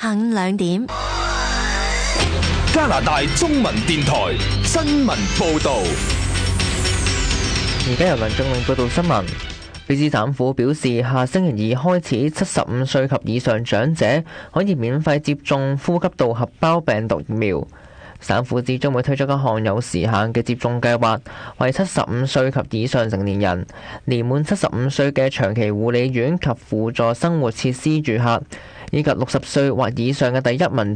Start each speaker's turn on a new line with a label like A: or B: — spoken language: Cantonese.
A: 下午2點。
B: 加拿大中文電台新聞報導。
C: 而家由梁仲永報道新聞。卑斯省府表示，下星期2開始，75歲及以上長者可以免費接種呼吸道合胞病毒疫苗。省府指將會推出一項有時限嘅接種計劃，為75歲及以上成年人、年滿75歲嘅長期護理院及輔助生活設施住客，以及60歲或以上嘅第一民